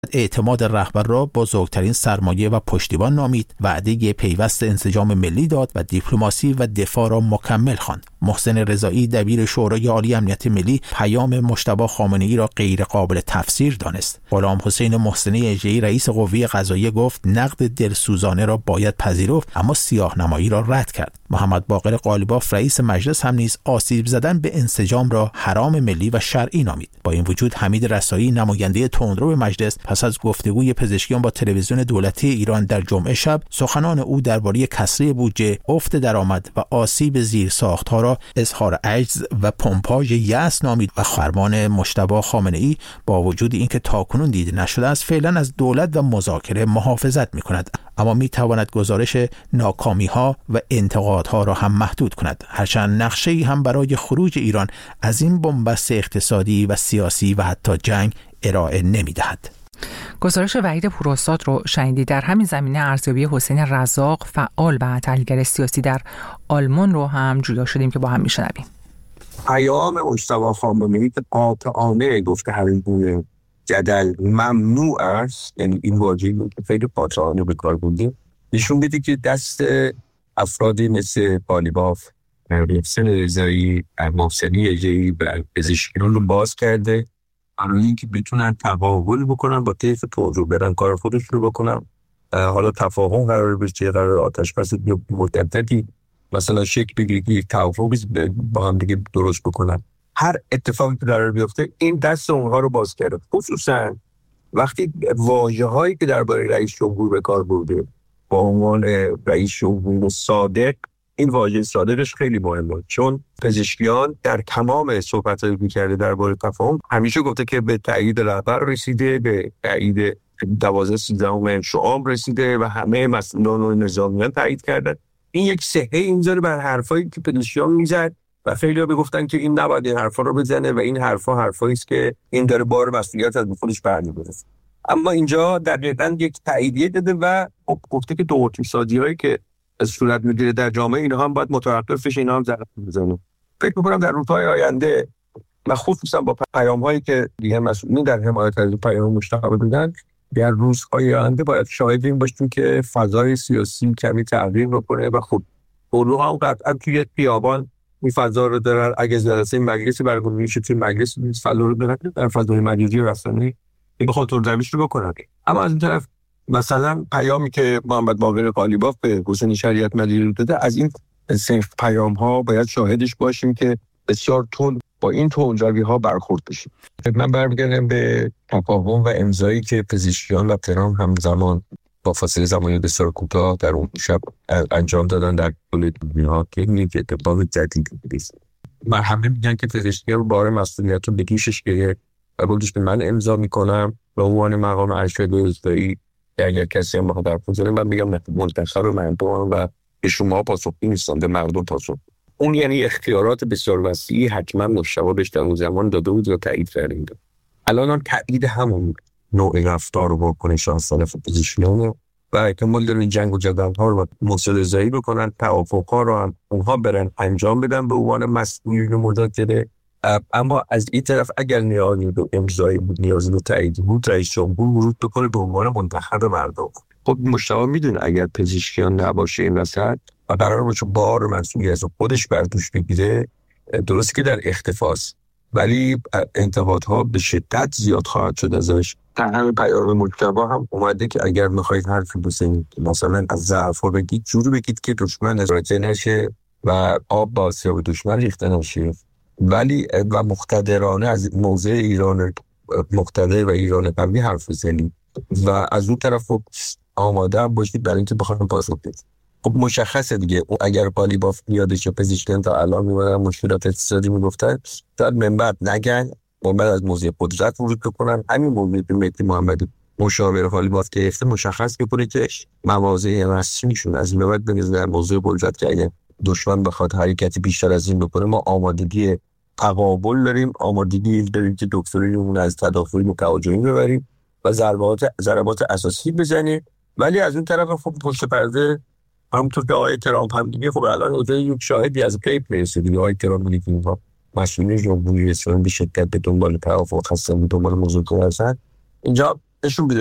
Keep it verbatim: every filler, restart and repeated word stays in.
اعتماد رهبر را بزرگترین سرمایه و پشتیبان نامید، وعده پیوست انسجام ملی داد و دیپلماسی و دفاع را مکمل خواند. محسن رضایی دبیر شورای عالی امنیت ملی پیام مجتبی خامنه‌ای را غیر قابل تفسیر دانست. غلام حسین محسنی اژه‌ای رئیس قوه قضاییه گفت نقد دلسوزانه را باید پذیرفت، اما سیاه‌نمایی را رد کرد. محمد باقر قالیباف رئیس مجلس هم نیز آسیب زدن به انسجام را حرام ملی و شرعی نامید. با این وجود حمید رسایی نماینده تندرو مجلس پس از گفتگوی پزشکیان با تلویزیون دولتی ایران در جمعه شب سخنان او درباره کسری بودجه، افت درآمد و آسیب زیرساخت‌ها را اظهار عجز و پمپاژ یأس نامید و فرمان مجتبی خامنه‌ای با وجود اینکه تاکنون دیده نشده است فعلا از دولت و مذاکره محافظت می‌کند، اما می‌تواند گزارش ناکامی‌ها و انتقادها را هم محدود کند، هرچند نقشه‌ای هم برای خروج ایران از این بنبست اقتصادی و سیاسی و حتی جنگ ارائه نمی‌دهد. گزارش وحید پوراستاد رو شنیدید. در همین زمینه ارزیابی حسین رزاق فعال و تحلیلگر سیاسی در آلمان رو هم جویا شدیم که با هم میشنویم. پیام مجتبی خامنه‌ای که قاطعانه گفته هر گونه جدل ممنوع است، یعنی این واژه‌ای که خیلی قاطعانه به کار برده، نشون میده که دست افرادی مثل قالیباف، محسن رضایی، محسنی اژه‌ای و پزشکیان رو باز کرده برای اینکه بتونن تقابل بکنن با طیف توضیح برن کار خودشون رو بکنن. حالا تفاهم قرار بشه، قرار آتش بس مدتی مثلا شکل بگیره که یک توافقی با هم دیگه درست بکنن. هر اتفاقی که قرار بیفته این دست اونها رو باز کرده، خصوصا وقتی واژه‌هایی که درباره رئیس جمهور به کار برده با عنوان رئیس جمهور صادق، این واژه صادقش خیلی مهمه، چون پزشکیان در تمام صحبت‌هایی که کرده درباره تفاهم همیشه گفته که به تایید رهبر رسیده، به تایید دوازده سیزدهم شعب رسیده و همه مسئولان و نظامیان تایید کردن. این یک صحه اینجوری بر حرفایی که پزشکیان میزد و خیلی‌ها میگفتن که این نباید این حرفا رو بزنه و این حرفا حرفایی است که این داره بار مسئولیت از خودش برمی‌داره. اما اینجا دقیقاً یک تاییدیه داده و گفته که دو اقتصادیایی که از صورت میگیره در جامعه اینا هم باید متوقف بشه، اینا هم ضرر بزنه. فکر می‌کنم در روزهای آینده و خصوصا با پیام‌هایی که دیگه مسئولین در حمایت از پیام مشتاق بودن، در روزهای آینده باید شاهد این باشیم که فضای سیاسی کمی تغییر بکنه و خود اونها هم قطعا توی خیابان این فضا رو دارن. اگه جلسه مجلس برگزار میشه توی مجلس فضا رو دارن، در فضای مجازی و رسانه‌ای به خاطر روش رو بکنن. اما از این طرف مثلا پیامی که محمد باقر قالیباف به حسین شریعت مدیری داده، از این صنف پیام ها باید شاهدش باشیم که بسیار تند با این تندروی ها برخورد بشیم. من برمیگردم به تفاهم و امضایی که پزشکیان و ترام همزمان با فاصله زمانی بسیار کوتاه در اون شب انجام دادن در کل دنیا که این یک اتفاق جدیدی نیست. من همه میگن که پزشکیان بار مسئولیت رو به دوشش گرفت و گفتش به من امضا میکنم به عنوان مقام ارشد روستایی. اگر کسی هم بخواد حرف بزنه من میگم منتخب مردم و به شما پاسخی نیستن، به مردم پاسخ. اون یعنی اختیارات بسیار وسیعی حتما مشابه بهش در اون زمان داده بود و تایید کرده بود. الان هم تایید همون نوع رفتار و واکنش از طرف پزشکیان و احتمال داره جنگ و جدل ها رو مصالحه‌ای بکنن، توافق ها رو هم اونها برن انجام بدن به عنوان مسئولین مذاکره. اما از این طرف اگر نیازی به امضای بود، نیازی به تایید بود، رئیس جمهور ورود بکنه به عنوان منتخب مردم. خب مشتاق میدونه اگر پزشکیان نباشه این وسط و قرار باشه بار مسئولیت رو خودش بر دوش بگیره، درسته که در اختفاست ولی انتقادها به شدت زیاد خواهد شد ازش. در همین پیام مجتبی هم اومده که اگر میخواید حرفی بزنید مثلا از ضعف‌ها بگید، جوری بگید که دشمن راجع نشه و آب با آسیاب دشمن ریخته نشه، ولی و مقتدرانه از موضع ایران مقتدر و ایران قوی حرف بزنید و از اون طرف آماده باشید برای اینکه بخواید پاسخ بدید. خب مشخصه دیگه اگر قالیباف یادش پزشکیان تا الان میمونن مشکلات اقتصادی میگفتن، تا منبع نگن و بعد از موضوع قدرت ورود بکنن. همین موضوعی که مهدی محمدی مشاور قالیباف گرفته مشخص میکنه که مواضع رسمیشون از این به بعد بنظر در موضوع قدرت که اگه دشمن بخواد حرکتی بیشتر از این بکنه ما آمادگی تقابل داریم، آمادگی داریم که دکتریمون از تداخل متوجهین ببریم و ضربات ضربات اساسی بزنیم. ولی از اون طرف خب پشت پرده همونطور که آقای ترامپ هم دیگه خب الان اوضاع یک شاهدی از پی میرسه دیگه. آقای ترامپ میگه که اینها مسئولین جمهوری اسلامی به شدت به دنبال توافق هستن، به دنبال مذاکره هستن. اینجا نشون